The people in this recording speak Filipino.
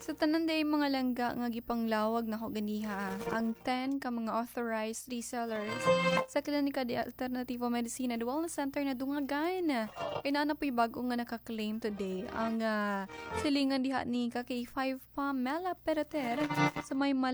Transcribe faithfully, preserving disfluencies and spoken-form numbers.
Sa tanan day mga langga nga gipanglawag nako ganiha ang ten ka mga authorized resellers sa klinika di Alternativo Medicina the Wellness Center na dungagan. Kay na po'y bago nga naka-claim today ang uh, silingan diha ni ka kay five pa Mela Perater sa may